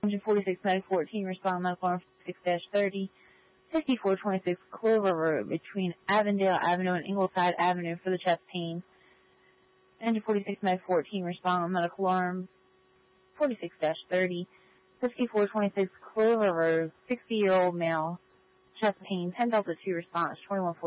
46 Medic 14, respond medical alarm 6-30, 5426 Clover Road between Avondale Avenue and Ingleside Avenue for the chest pain. Engine 46 Medic 14, respond medical alarm 46-30, 5426 Clover Road, 60-year-old male, chest pain, 10 Delta 2 response, 2140.